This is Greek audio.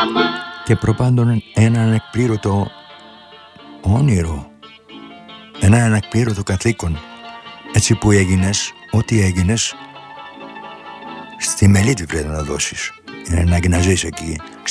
και προπάντων ένα ανεκπλήρωτο όνειρο, ένα ανεκπλήρωτο καθήκον, έτσι που έγινες, ό,τι έγινες, στη Μελίτη πρέπει να δώσεις, να ζεις εκεί.